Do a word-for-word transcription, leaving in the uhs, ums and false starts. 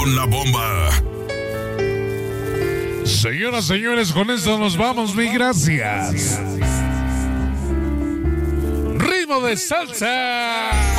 La bomba. Señoras, señores, con esto nos vamos, mi gracias. Ritmo de salsa.